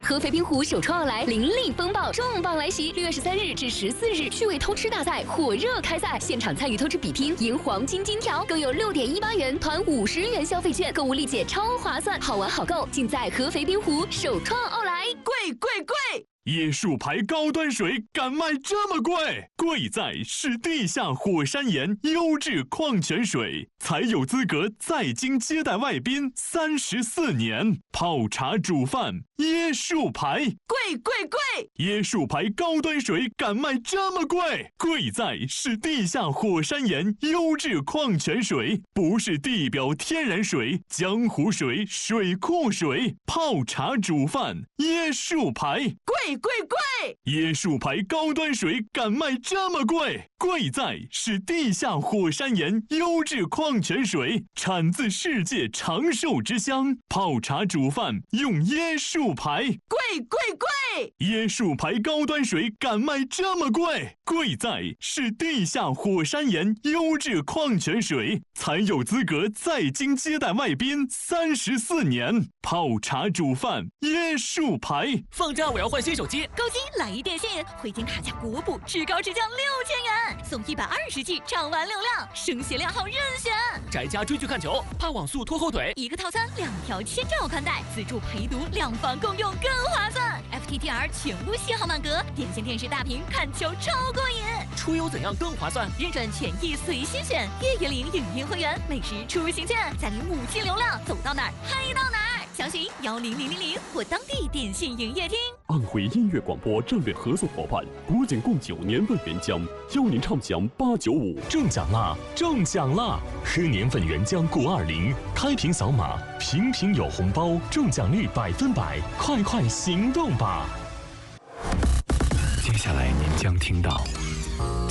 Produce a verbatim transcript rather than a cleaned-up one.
合肥滨湖首创奥莱灵力风暴重磅来袭，六月十三日至十四日趣味偷吃大赛火热开赛，现场参与偷吃比拼赢黄金金条，更有六点一八元团五十元消费券，购物立减超划算，好玩好购，尽在合肥滨湖首创奥莱。 贵贵贵！ 椰树牌高端水敢卖这么贵？贵在是地下火山岩优质矿泉水，才有资格在京接待外宾三十四年。泡茶煮饭，椰树牌， 贵贵贵！ 椰树牌高端水敢卖这么贵？贵在是地下火山岩优质矿泉水，不是地表天然水、江湖水、水库水。泡茶煮饭，椰树牌， 贵贵贵！ 椰树牌高端水敢卖这么贵？贵在是地下火山岩优质矿泉水，产自世界长寿之乡。泡茶煮饭用椰树牌， 贵贵贵！ 椰树牌高端水敢卖这么贵？贵在是地下火山岩优质矿泉水，才有资格在京接待外宾三十四年。泡茶煮饭，椰树牌。 放假我要换新手机， 高金来一电信，回京卡价国补至高至降六千元，送一百二十 G 畅玩流量，声协量号任选。 宅家追剧看球，怕网速拖后腿， 一个套餐两条千兆宽带，自助陪读，两房共用更划算。F T T R 全屋信号满格，电信电视大屏看球超过瘾。 出游怎样更划算？ 认准权益随心选，月月领影音会员，每时出行券，再领五 G 流量，走到哪儿嗨到哪儿。详询幺零零零零或当地电信营业厅。 安徽音乐广播战略合作伙伴国景共九年份原浆，邀您畅享八九五中奖啦！中奖啦！喝年份原浆固二零，开瓶扫码，瓶瓶有红包，中奖率百分百，快快行动吧！ 接下来您将听到。